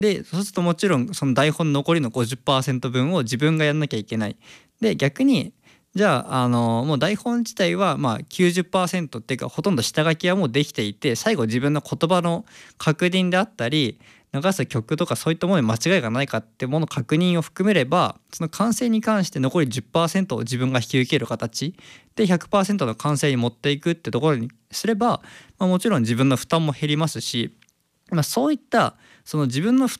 でそうするともちろんその台本残りの 50% 分を自分がやんなきゃいけない。で逆にじゃあ、もう台本自体はまあ 90% っていうかほとんど下書きはもうできていて、最後自分の言葉の確認であったり流す曲とかそういったものに間違いがないかってもの確認を含めれば、その完成に関して残り 10% を自分が引き受ける形で 100% の完成に持っていくってところにすれば、もちろん自分の負担も減りますし、そういったその自分の負